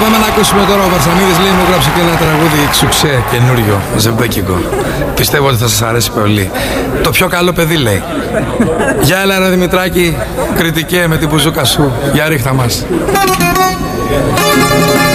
Πάμε να ακούσουμε τώρα. Ο Βαρσανίδης λέει μου γράψε και ένα τραγούδι ξουξέ καινούριο, ζεμπέκικο. Πιστεύω ότι θα σας αρέσει πολύ. Το πιο καλό παιδί λέει. Για έλα ρε Δημητράκη, κριτικέ με την μπουζούκα σου. Για ρίχτα μας.